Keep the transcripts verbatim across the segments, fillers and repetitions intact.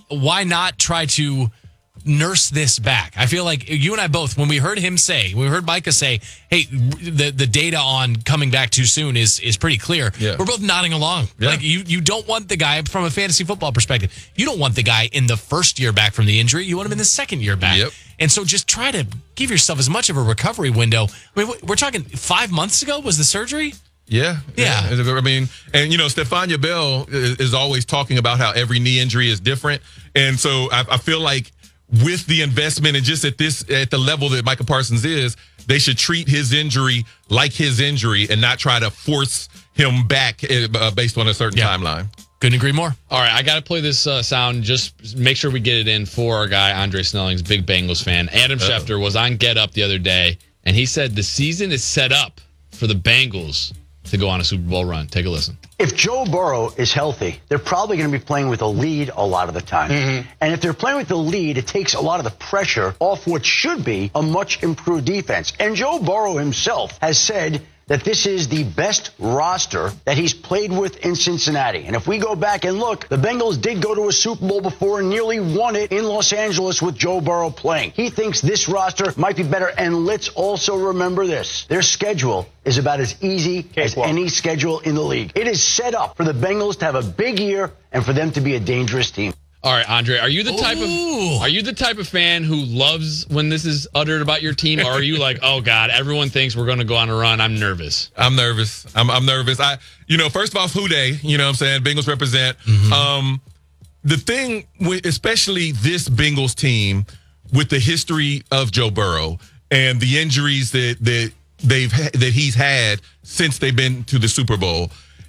why not try to nurse this back? I feel like you and I both, when we heard him say, we heard Micah say, hey, the, the data on coming back too soon is is pretty clear. Yeah. We're both nodding along. Yeah. Like you, you don't want the guy, from a fantasy football perspective, you don't want the guy in the first year back from the injury. You want him in the second year back. Yep. And so just try to give yourself as much of a recovery window. I mean, we're talking five months ago was the surgery? Yeah, yeah. yeah. I mean, and, you know, Stephania Bell is, is always talking about how every knee injury is different. And so I, I feel like with the investment and just at this at the level that Micah Parsons is, they should treat his injury like his injury and not try to force him back uh, based on a certain yeah. timeline. Couldn't agree more. All right, I got to play this uh, sound. Just make sure we get it in for our guy, Andre Snelling's big Bengals fan. Adam Uh-oh. Schefter was on Get Up the other day, and he said the season is set up for the Bengals to go on a Super Bowl run. Take a listen. If Joe Burrow is healthy, they're probably going to be playing with a lead a lot of the time. Mm-hmm. And if they're playing with the lead, it takes a lot of the pressure off what should be a much improved defense. And Joe Burrow himself has said that this is the best roster that he's played with in Cincinnati. And if we go back and look, the Bengals did go to a Super Bowl before and nearly won it in Los Angeles with Joe Burrow playing. He thinks this roster might be better. And let's also remember this. Their schedule is about as easy as any schedule in the league. It is set up for the Bengals to have a big year and for them to be a dangerous team. All right, Andre, are you the type Ooh. of are you the type of fan who loves when this is uttered about your team, or are you like, oh God, everyone thinks we're going to go on a run? I'm nervous. I'm nervous. I'm, I'm nervous. I, you know, first of all, Who Dey, you know what I'm saying? Bengals represent. Mm-hmm. Um, the thing, with, especially this Bengals team, with the history of Joe Burrow and the injuries that that they've ha- that he's had since they've been to the Super Bowl,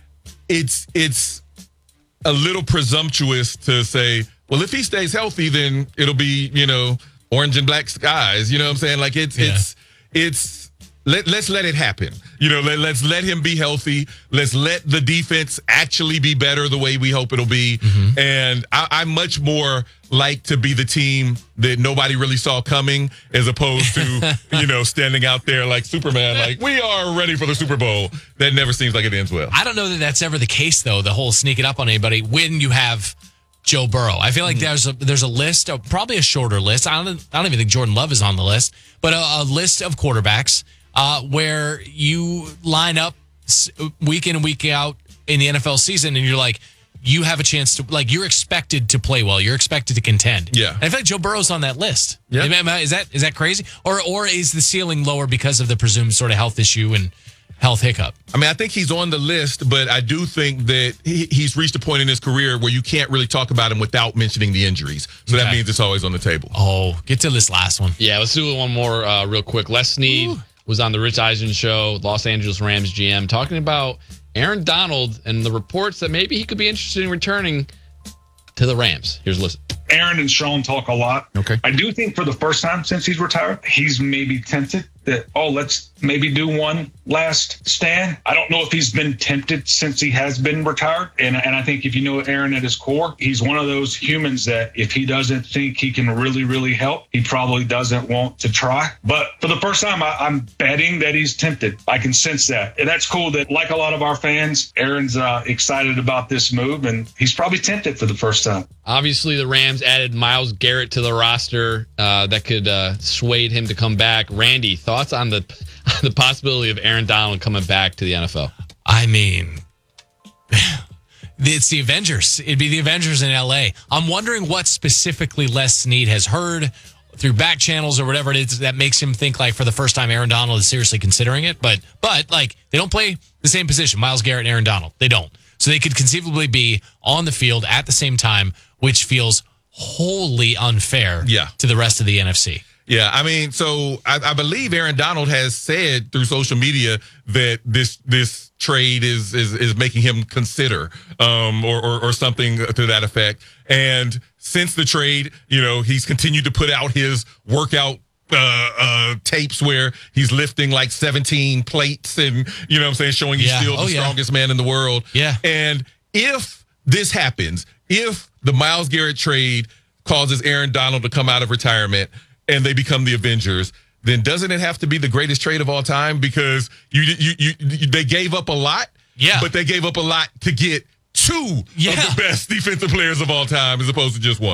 it's it's. a little presumptuous to say, well, if he stays healthy, then it'll be, you know, orange and black skies. You know what I'm saying? Like it's, yeah. it's, it's, let, let's let it happen. You know, let, let's let him be healthy. Let's let the defense actually be better the way we hope it'll be. Mm-hmm. And I, I much more like to be the team that nobody really saw coming as opposed to, you know, standing out there like Superman, like, we are ready for the Super Bowl. That never seems like it ends well. I don't know that that's ever the case, though, the whole sneak it up on anybody when you have Joe Burrow. I feel like mm-hmm. there's a there's a list, of, probably a shorter list. I don't, I don't even think Jordan Love is on the list, but a, a list of quarterbacks uh, where you line up week in and week out in the N F L season and you're like, you have a chance to, like, you're expected to play well. You're expected to contend. Yeah. And I feel like Joe Burrow's on that list. Yeah. Is that is that crazy? Or or is the ceiling lower because of the presumed sort of health issue and health hiccup? I mean, I think he's on the list, but I do think that he, he's reached a point in his career where you can't really talk about him without mentioning the injuries. So okay. that means it's always on the table. Oh, get to this last one. Yeah, let's do one more uh, real quick. Les Snead Ooh. was on the Rich Eisen show, Los Angeles Rams G M, talking about Aaron Donald and the reports that maybe he could be interested in returning to the Rams. Here's a listen. Aaron and Sean talk a lot. Okay. I do think for the first time since he's retired, he's maybe tempted that, oh, let's maybe do one last stand. I don't know if he's been tempted since he has been retired. And, and I think if you know Aaron at his core, he's one of those humans that if he doesn't think he can really, really help, he probably doesn't want to try. But for the first time, I, I'm betting that he's tempted. I can sense that. And that's cool that, like a lot of our fans, Aaron's uh, excited about this move, and he's probably tempted for the first time. Obviously, the Rams added Myles Garrett to the roster uh, that could uh, sway him to come back. Randy, thoughts on the the possibility of Aaron Donald coming back to the N F L? I mean, it's the Avengers. It'd be the Avengers in L A. I'm wondering what specifically Les Snead has heard through back channels or whatever it is that makes him think like for the first time Aaron Donald is seriously considering it. But but like they don't play the same position, Myles Garrett and Aaron Donald. They don't. So they could conceivably be on the field at the same time, which feels wholly unfair yeah. to the rest of the N F C. Yeah, I mean, so I, I believe Aaron Donald has said through social media that this this trade is is is making him consider um, or, or or something to that effect. And since the trade, you know, he's continued to put out his workout uh, uh, tapes where he's lifting like seventeen plates and, you know what I'm saying, showing he's yeah. still oh, the yeah. strongest man in the world. Yeah. And if this happens, if the Myles Garrett trade causes Aaron Donald to come out of retirement and they become the Avengers, then doesn't it have to be the greatest trade of all time? Because you, you, you, you they gave up a lot, yeah, but they gave up a lot to get two yeah. of the best defensive players of all time as opposed to just one.